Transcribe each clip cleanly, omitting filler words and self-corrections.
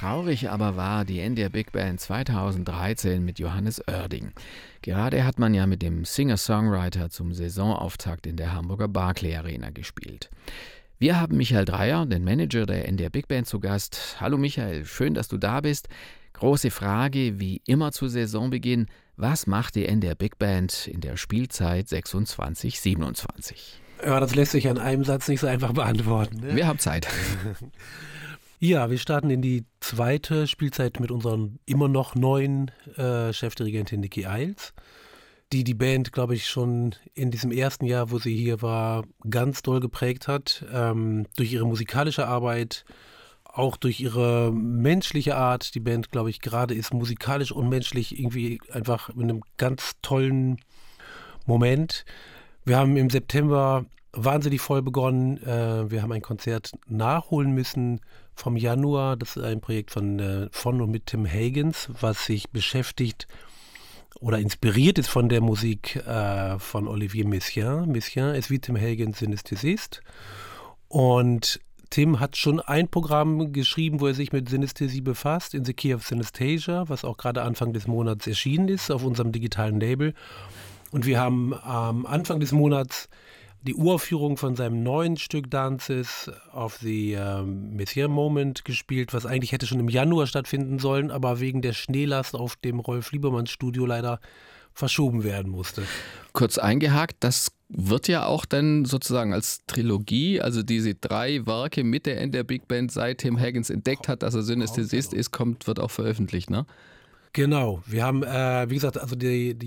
Traurig aber war die NDR Big Band 2013 mit Johannes Oerding. Gerade hat man ja mit dem Singer-Songwriter zum Saisonauftakt in der Hamburger Barclay Arena gespielt. Wir haben Michael Dreyer, den Manager der NDR Big Band, zu Gast. Hallo Michael, schön, dass du da bist. Große Frage, wie immer zu Saisonbeginn: Was macht die NDR Big Band in der Spielzeit 26/27? Ja, das lässt sich an einem Satz nicht so einfach beantworten. Ne? Wir haben Zeit. Ja, wir starten in die zweite Spielzeit mit unserem immer noch neuen Chefdirigentin Niki Eils, die Band, glaube ich, schon in diesem ersten Jahr, wo sie hier war, ganz doll geprägt hat. Durch ihre musikalische Arbeit, auch durch ihre menschliche Art. Die Band, glaube ich, gerade ist musikalisch und menschlich irgendwie einfach in einem ganz tollen Moment. Wir haben im September wahnsinnig voll begonnen. Wir haben ein Konzert nachholen müssen vom Januar. Das ist ein Projekt von und mit Tim Higgins, was sich beschäftigt oder inspiriert ist von der Musik von Olivier Messiaen. Messiaen ist wie Tim Higgins Synästhesist. Und Tim hat schon ein Programm geschrieben, wo er sich mit Synästhesie befasst, In the Key of Synesthesia, was auch gerade Anfang des Monats erschienen ist auf unserem digitalen Label. Und wir haben am Anfang des Monats die Uraufführung von seinem neuen Stück Dances of the Messiaen Moment gespielt, was eigentlich hätte schon im Januar stattfinden sollen, aber wegen der Schneelast auf dem Rolf-Liebermann-Studio leider verschoben werden musste. Kurz eingehakt, das wird ja auch dann sozusagen als Trilogie, also diese 3 Werke mit der NDR Big Band, seit Tim Higgins entdeckt hat, dass er Synästhesist ist, wird auch veröffentlicht, ne? Genau, wir haben, wie gesagt, also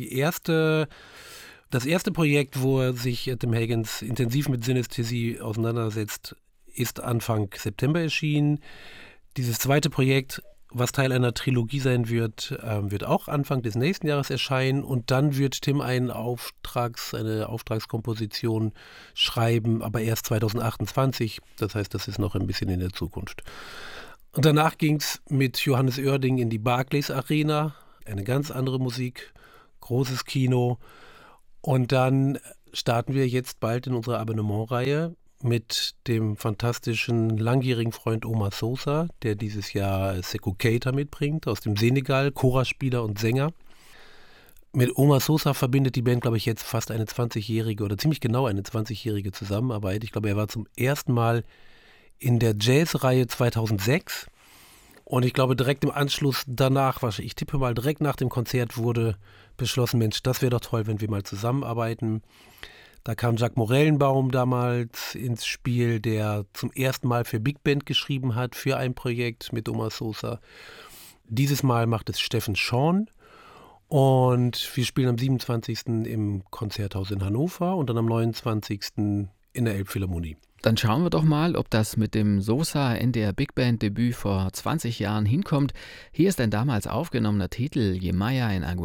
das erste Projekt, wo sich Tim Higgins intensiv mit Synästhesie auseinandersetzt, ist Anfang September erschienen. Dieses zweite Projekt, was Teil einer Trilogie sein wird, wird auch Anfang des nächsten Jahres erscheinen. Und dann wird Tim eine Auftragskomposition schreiben, aber erst 2028. Das heißt, das ist noch ein bisschen in der Zukunft. Und danach ging es mit Johannes Oerding in die Barclays Arena. Eine ganz andere Musik, großes Kino. Und dann starten wir jetzt bald in unserer Abonnementreihe mit dem fantastischen langjährigen Freund Omar Sosa, der dieses Jahr Sékou Keita mitbringt, aus dem Senegal, Chorspieler und Sänger. Mit Omar Sosa verbindet die Band, glaube ich, jetzt fast eine 20-jährige oder ziemlich genau eine 20-jährige Zusammenarbeit. Ich glaube, er war zum ersten Mal in der Jazzreihe 2006. Und ich glaube, direkt im Anschluss danach, ich tippe mal, direkt nach dem Konzert wurde beschlossen, Mensch, das wäre doch toll, wenn wir mal zusammenarbeiten. Da kam Jacques Morellenbaum damals ins Spiel, der zum ersten Mal für Big Band geschrieben hat, für ein Projekt mit Omar Sosa. Dieses Mal macht es Steffen Schorn. Und wir spielen am 27. im Konzerthaus in Hannover und dann am 29. in der Elbphilharmonie. Dann schauen wir doch mal, ob das mit dem Sosa NDR Big Band Debüt vor 20 Jahren hinkommt. Hier ist ein damals aufgenommener Titel, Yemaya in Agua